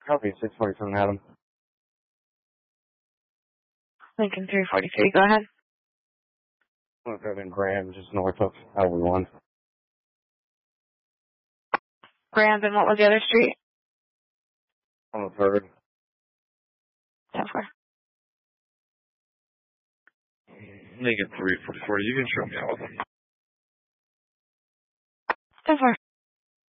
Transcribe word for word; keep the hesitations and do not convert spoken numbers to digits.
Copy, six forty-seven Adam. Lincoln three forty-three, go ahead. I'm driving Graham, just north of Highway one. Graham, and what was the other street? On the third. ten four. Lincoln three forty-four, you can show me all of them. ten four.